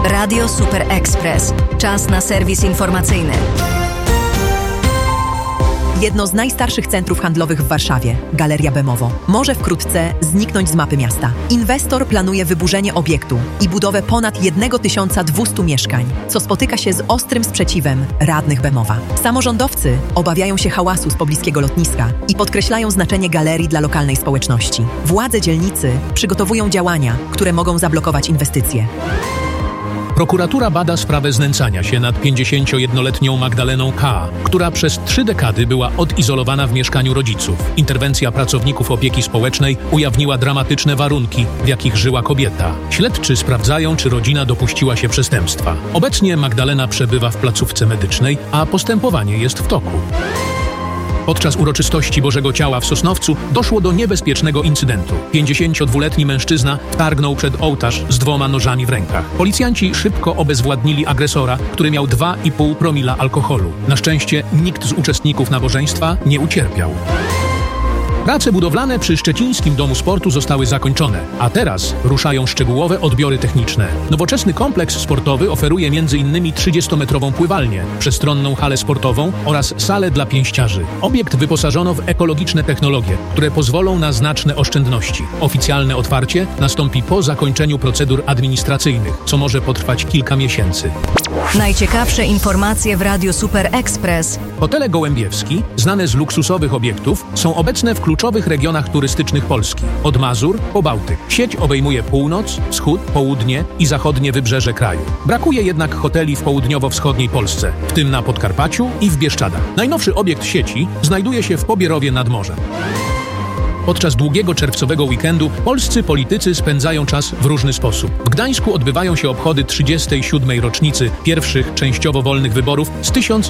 Radio Super Express. Czas na serwis informacyjny. Jedno z najstarszych centrów handlowych w Warszawie, Galeria Bemowo, może wkrótce zniknąć z mapy miasta. Inwestor planuje wyburzenie obiektu i budowę ponad 1200 mieszkań, co spotyka się z ostrym sprzeciwem radnych Bemowa. Samorządowcy obawiają się hałasu z pobliskiego lotniska i podkreślają znaczenie galerii dla lokalnej społeczności. Władze dzielnicy przygotowują działania, które mogą zablokować inwestycje. Prokuratura bada sprawę znęcania się nad 51-letnią Magdaleną K., która przez 3 dekady była odizolowana w mieszkaniu rodziców. Interwencja pracowników opieki społecznej ujawniła dramatyczne warunki, w jakich żyła kobieta. Śledczy sprawdzają, czy rodzina dopuściła się przestępstwa. Obecnie Magdalena przebywa w placówce medycznej, a postępowanie jest w toku. Podczas uroczystości Bożego Ciała w Sosnowcu doszło do niebezpiecznego incydentu. 52-letni mężczyzna wtargnął przed ołtarz z 2 nożami w rękach. Policjanci szybko obezwładnili agresora, który miał 2,5 promila alkoholu. Na szczęście nikt z uczestników nabożeństwa nie ucierpiał. Prace budowlane przy Szczecińskim Domu Sportu zostały zakończone, a teraz ruszają szczegółowe odbiory techniczne. Nowoczesny kompleks sportowy oferuje m.in. 30-metrową pływalnię, przestronną halę sportową oraz salę dla pięściarzy. Obiekt wyposażono w ekologiczne technologie, które pozwolą na znaczne oszczędności. Oficjalne otwarcie nastąpi po zakończeniu procedur administracyjnych, co może potrwać kilka miesięcy. Najciekawsze informacje w Radiu Super Express. Hotele Gołębiewski, znane z luksusowych obiektów, są obecne w kluczowych regionach turystycznych Polski. Od Mazur po Bałtyk. Sieć obejmuje północ, wschód, południe i zachodnie wybrzeże kraju. Brakuje jednak hoteli w południowo-wschodniej Polsce, w tym na Podkarpaciu i w Bieszczadach. Najnowszy obiekt sieci znajduje się w Pobierowie nad morzem. Podczas długiego czerwcowego weekendu polscy politycy spędzają czas w różny sposób. W Gdańsku odbywają się obchody 37. rocznicy pierwszych częściowo wolnych wyborów z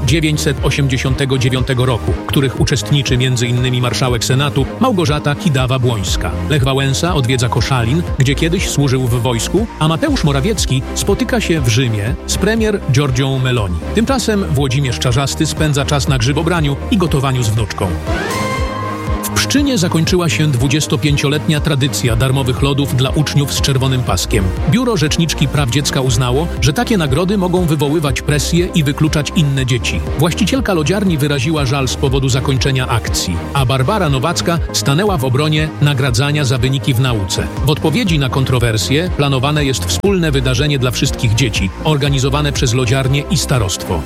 1989 roku, w których uczestniczy m.in. marszałek Senatu Małgorzata Kidawa-Błońska. Lech Wałęsa odwiedza Koszalin, gdzie kiedyś służył w wojsku, a Mateusz Morawiecki spotyka się w Rzymie z premier Giorgią Meloni. Tymczasem Włodzimierz Czarzasty spędza czas na grzybobraniu i gotowaniu z wnuczką. W Pszczynie zakończyła się 25-letnia tradycja darmowych lodów dla uczniów z czerwonym paskiem. Biuro Rzeczniczki Praw Dziecka uznało, że takie nagrody mogą wywoływać presję i wykluczać inne dzieci. Właścicielka lodziarni wyraziła żal z powodu zakończenia akcji, a Barbara Nowacka stanęła w obronie nagradzania za wyniki w nauce. W odpowiedzi na kontrowersje planowane jest wspólne wydarzenie dla wszystkich dzieci, organizowane przez lodziarnię i starostwo.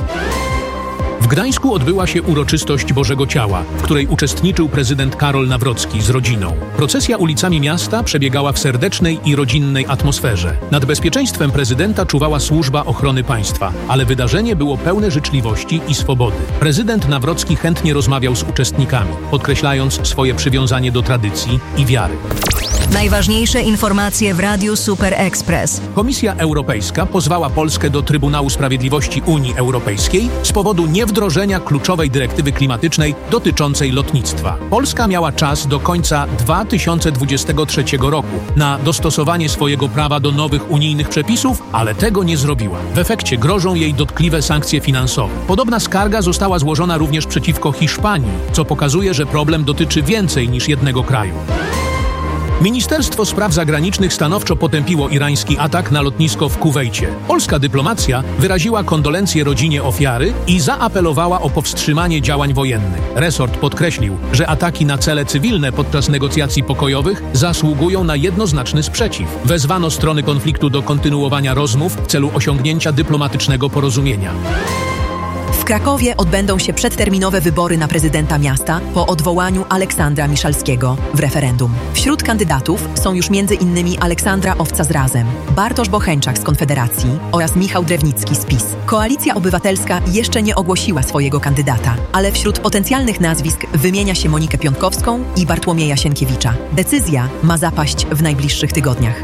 W Gdańsku odbyła się uroczystość Bożego Ciała, w której uczestniczył prezydent Karol Nawrocki z rodziną. Procesja ulicami miasta przebiegała w serdecznej i rodzinnej atmosferze. Nad bezpieczeństwem prezydenta czuwała służba ochrony państwa, ale wydarzenie było pełne życzliwości i swobody. Prezydent Nawrocki chętnie rozmawiał z uczestnikami, podkreślając swoje przywiązanie do tradycji i wiary. Najważniejsze informacje w Radiu Super Express. Komisja Europejska pozwała Polskę do Trybunału Sprawiedliwości Unii Europejskiej z powodu niewdrożenia kluczowej dyrektywy klimatycznej dotyczącej lotnictwa. Polska miała czas do końca 2023 roku na dostosowanie swojego prawa do nowych unijnych przepisów, ale tego nie zrobiła. W efekcie grożą jej dotkliwe sankcje finansowe. Podobna skarga została złożona również przeciwko Hiszpanii, co pokazuje, że problem dotyczy więcej niż jednego kraju. Ministerstwo Spraw Zagranicznych stanowczo potępiło irański atak na lotnisko w Kuwejcie. Polska dyplomacja wyraziła kondolencje rodzinie ofiary i zaapelowała o powstrzymanie działań wojennych. Resort podkreślił, że ataki na cele cywilne podczas negocjacji pokojowych zasługują na jednoznaczny sprzeciw. Wezwano strony konfliktu do kontynuowania rozmów w celu osiągnięcia dyplomatycznego porozumienia. W Krakowie odbędą się przedterminowe wybory na prezydenta miasta po odwołaniu Aleksandra Miszalskiego w referendum. Wśród kandydatów są już m.in. Aleksandra Owca z Razem, Bartosz Bocheńczak z Konfederacji oraz Michał Drewnicki z PiS. Koalicja Obywatelska jeszcze nie ogłosiła swojego kandydata, ale wśród potencjalnych nazwisk wymienia się Monikę Piątkowską i Bartłomieja Sienkiewicza. Decyzja ma zapaść w najbliższych tygodniach.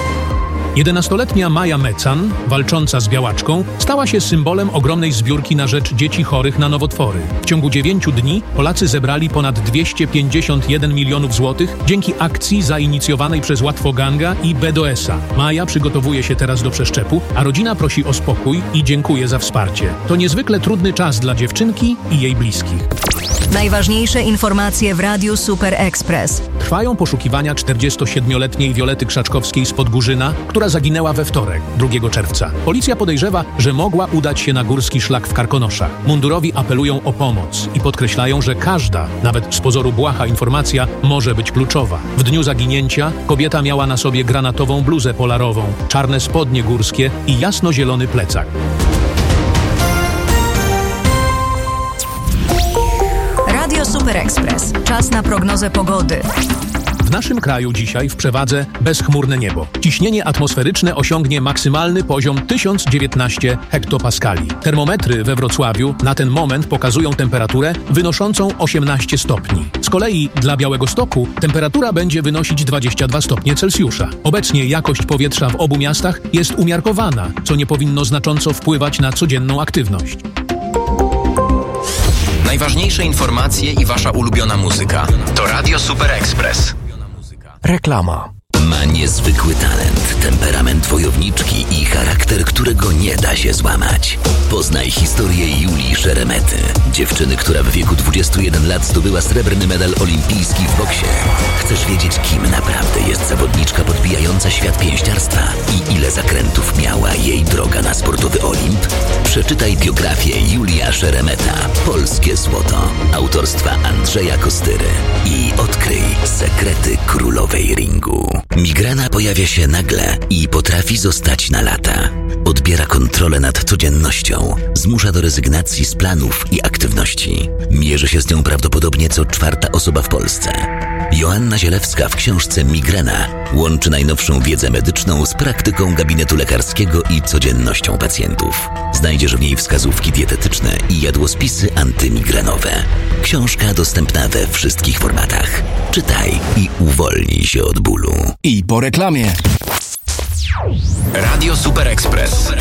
11-letnia Maja Mecan, walcząca z białaczką, stała się symbolem ogromnej zbiórki na rzecz dzieci chorych na nowotwory. W ciągu 9 dni Polacy zebrali ponad 251 milionów złotych dzięki akcji zainicjowanej przez Łatwoganga i BDS-a. Maja przygotowuje się teraz do przeszczepu, a rodzina prosi o spokój i dziękuję za wsparcie. To niezwykle trudny czas dla dziewczynki i jej bliskich. Najważniejsze informacje w Radiu Super Express. Trwają poszukiwania 47-letniej Wiolety Krzaczkowskiej z Podgórzyna, która która zaginęła we wtorek, 2 czerwca. Policja podejrzewa, że mogła udać się na górski szlak w Karkonoszach. Mundurowi apelują o pomoc i podkreślają, że każda, nawet z pozoru błaha informacja może być kluczowa. W dniu zaginięcia kobieta miała na sobie granatową bluzę polarową, czarne spodnie górskie i jasnozielony plecak. Radio Super Express. Czas na prognozę pogody. W naszym kraju dzisiaj w przewadze bezchmurne niebo. Ciśnienie atmosferyczne osiągnie maksymalny poziom 1019 hektopaskali. Termometry we Wrocławiu na ten moment pokazują temperaturę wynoszącą 18 stopni. Z kolei dla Białegostoku temperatura będzie wynosić 22 stopnie Celsjusza. Obecnie jakość powietrza w obu miastach jest umiarkowana, co nie powinno znacząco wpływać na codzienną aktywność. Najważniejsze informacje i wasza ulubiona muzyka. To Radio Super Express. Reklama. Ma niezwykły talent, temperament wojowniczki i charakter, którego nie da się złamać. Poznaj historię Julii Szeremety, dziewczyny, która w wieku 21 lat zdobyła srebrny medal olimpijski w boksie. Chcesz wiedzieć, kim naprawdę jest zawodniczka podbijająca świat pięściarstwa i ile zakrętów miała jej droga na sportowy Olimp? Przeczytaj biografię Julia Szeremeta, Polskie Złoto, autorstwa Andrzeja Kostyry i odkryj sekrety królowej ringu. Migrena pojawia się nagle i potrafi zostać na lata. Odbiera kontrolę nad codziennością, zmusza do rezygnacji z planów i aktywności. Mierzy się z nią prawdopodobnie co 4. osoba w Polsce. Joanna Zielewska w książce Migrena łączy najnowszą wiedzę medyczną z praktyką gabinetu lekarskiego i codziennością pacjentów. Znajdziesz w niej wskazówki dietetyczne i jadłospisy antymigrenowe. Książka dostępna we wszystkich formatach. Czytaj i uwolnij się od bólu. I po reklamie. Radio Super Express.